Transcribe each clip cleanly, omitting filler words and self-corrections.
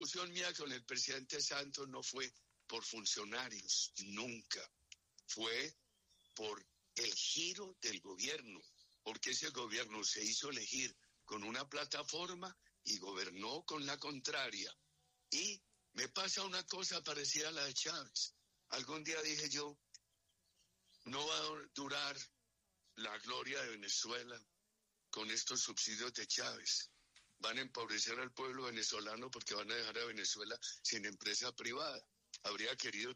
discusión mía con el presidente Santos no fue por funcionarios, nunca. Fue por el giro del gobierno, porque ese gobierno se hizo elegir con una plataforma y gobernó con la contraria. Y me pasa una cosa parecida a la de Chávez. Algún día dije yo, no va a durar la gloria de Venezuela con estos subsidios de Chávez. Van a empobrecer al pueblo venezolano porque van a dejar a Venezuela sin empresa privada. Habría querido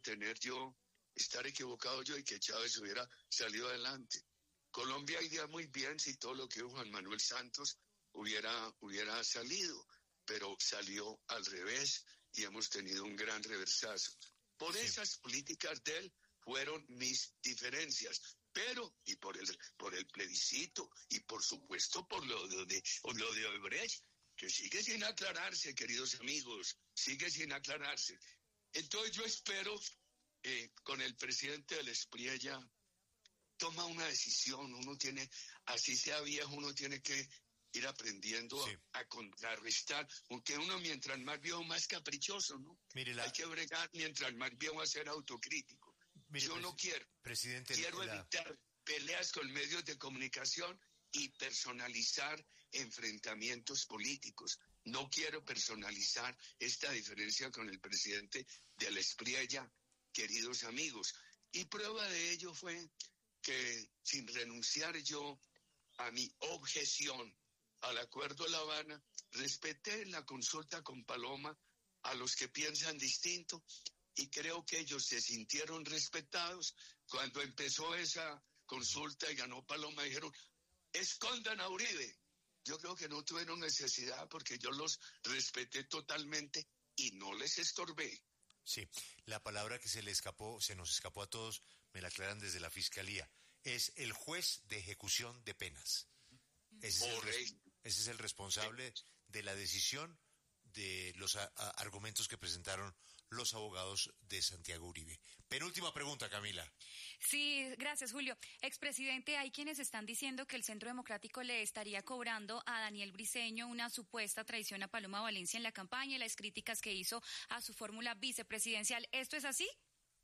estar equivocado yo y que Chávez hubiera salido adelante. Colombia iría muy bien si todo lo que dijo Juan Manuel Santos hubiera salido, pero salió al revés y hemos tenido un gran reversazo. Por esas políticas de él fueron mis diferencias, pero y por el plebiscito y por supuesto por lo de Odebrecht, que sigue sin aclararse, queridos amigos, sigue sin aclararse. Entonces yo espero con el presidente del Espriella toma una decisión, uno tiene, así sea viejo, uno tiene que ir aprendiendo a contrarrestar, aunque uno mientras más viejo más caprichoso, ¿no? Hay que bregar mientras más viejo a ser autocrítico. Yo no quiero, quiero evitar peleas con medios de comunicación y personalizar enfrentamientos políticos. No quiero personalizar esta diferencia con el presidente del Espriella, queridos amigos. Y prueba de ello fue que sin renunciar yo a mi objeción al Acuerdo de La Habana, respeté en la consulta con Paloma a los que piensan distinto y creo que ellos se sintieron respetados. Cuando empezó esa consulta y ganó Paloma, dijeron, escondan a Uribe. Yo creo que no tuvieron necesidad porque yo los respeté totalmente y no les estorbé. Sí, la palabra que se nos escapó a todos, me la aclaran desde la Fiscalía, es el juez de ejecución de penas. Ese es el responsable de la decisión de los argumentos que presentaron los abogados de Santiago Uribe. Penúltima pregunta, Camila. Sí, gracias, Julio. Expresidente, hay quienes están diciendo que el Centro Democrático le estaría cobrando a Daniel Briceño una supuesta traición a Paloma Valencia en la campaña y las críticas que hizo a su fórmula vicepresidencial. ¿Esto es así?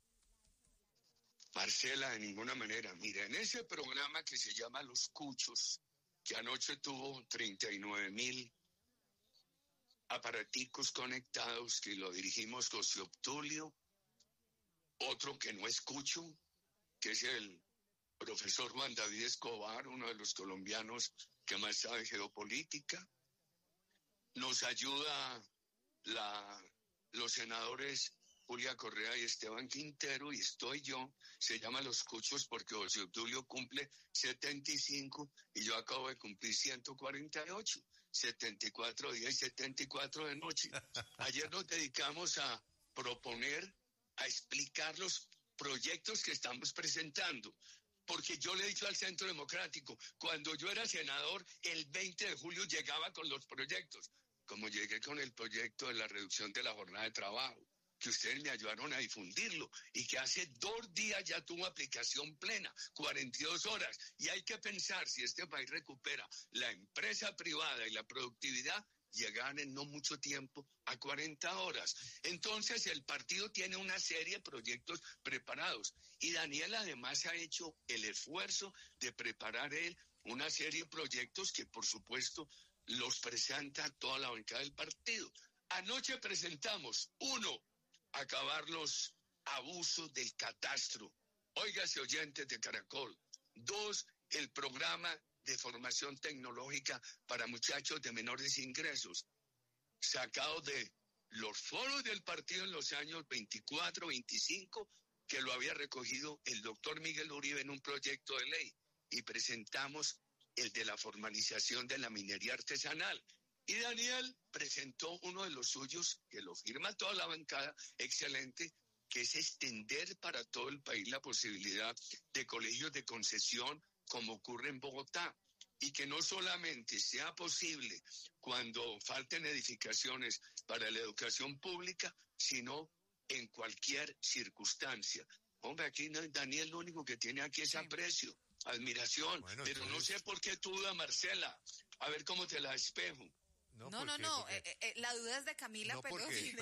Marcela, de ninguna manera. Mira, en ese programa que se llama Los Cuchos, que anoche tuvo 39,000 aparaticos conectados, que lo dirigimos José Obdulio, otro que no escucho, que es el profesor Juan David Escobar, uno de los colombianos que más sabe geopolítica. Nos ayuda los senadores Julia Correa y Esteban Quintero, y estoy yo. Se llama Los Cuchos porque José Obdulio cumple 75 y yo acabo de cumplir 148, 74 días y 74 de noche. Ayer nos dedicamos a proponer, a explicar los proyectos que estamos presentando, porque yo le he dicho al Centro Democrático, cuando yo era senador, el 20 de julio llegaba con los proyectos, como llegué con el proyecto de la reducción de la jornada de trabajo, que ustedes me ayudaron a difundirlo y que hace 2 días ya tuvo aplicación plena, 42 horas. Y hay que pensar, si este país recupera la empresa privada y la productividad, llegan en no mucho tiempo a 40 horas. Entonces el partido tiene una serie de proyectos preparados y Daniel además ha hecho el esfuerzo de preparar él una serie de proyectos que por supuesto los presenta toda la bancada del partido. Anoche presentamos, 1, acabar los abusos del catastro. Óigase, oyentes de Caracol. 2, el programa de formación tecnológica para muchachos de menores ingresos, sacado de los foros del partido en los años 24, 25, que lo había recogido el doctor Miguel Uribe en un proyecto de ley, y presentamos el de la formalización de la minería artesanal. Y Daniel presentó uno de los suyos, que lo firma toda la bancada, excelente, que es extender para todo el país la posibilidad de colegios de concesión, como ocurre en Bogotá, y que no solamente sea posible cuando falten edificaciones para la educación pública, sino en cualquier circunstancia. Hombre, aquí Daniel lo único que tiene aquí es aprecio, admiración, pero no sé por qué tú dudas, Marcela. A ver cómo te la despejo. No, la duda es de Camila, pero